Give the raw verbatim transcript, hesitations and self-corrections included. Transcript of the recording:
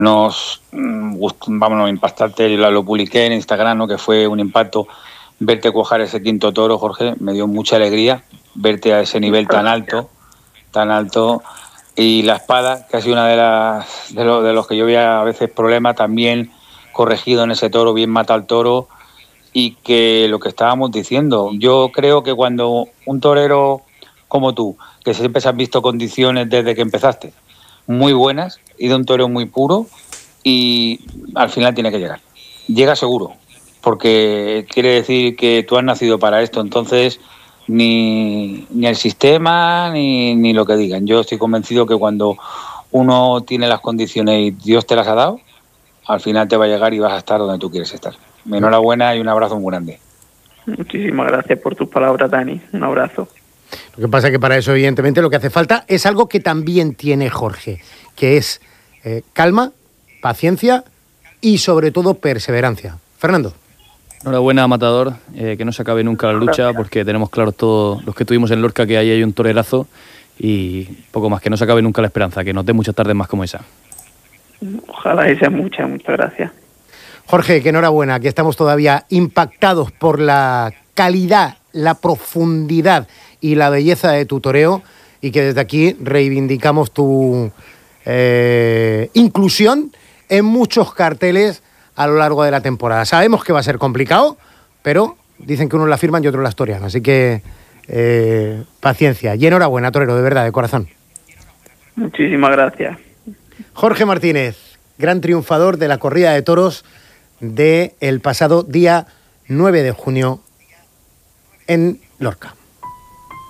nos, vamos, impactarte, lo, lo publiqué en Instagram, ¿no? Que fue un impacto verte cuajar ese quinto toro, Jorge, me dio mucha alegría verte a ese nivel tan alto, tan alto, y la espada, que ha sido una de las de, lo, de los que yo veía a veces problemas, también corregido en ese toro, bien mata al toro, y que lo que estábamos diciendo, yo creo que cuando un torero como tú, que siempre se has visto condiciones desde que empezaste, muy buenas, y de un torero muy puro, y al final tiene que llegar. Llega seguro, porque quiere decir que tú has nacido para esto, entonces ni, ni el sistema ni, ni lo que digan. Yo estoy convencido que cuando uno tiene las condiciones y Dios te las ha dado, al final te va a llegar y vas a estar donde tú quieres estar. Enhorabuena y un abrazo muy grande. Muchísimas gracias por tus palabras, Dani. Un abrazo. Lo que pasa es que para eso, evidentemente, lo que hace falta es algo que también tiene Jorge, que es eh, calma, paciencia y, sobre todo, perseverancia. Fernando. Enhorabuena, Matador, eh, que no se acabe nunca la lucha, porque tenemos claros todos los que estuvimos en Lorca que ahí hay un torerazo, y poco más, que no se acabe nunca la esperanza, que nos dé muchas tardes más como esa. Ojalá y sea muchas, muchas gracias. Jorge, que enhorabuena, que estamos todavía impactados por la calidad, la profundidad y la belleza de tu toreo, y que desde aquí reivindicamos tu eh, inclusión en muchos carteles a lo largo de la temporada. Sabemos que va a ser complicado, pero dicen que unos la firman y otros la historian, así que eh, paciencia y enhorabuena, torero, de verdad, de corazón. Muchísimas gracias. Jorge Martínez, gran triunfador de la corrida de toros del pasado día nueve de junio en Lorca.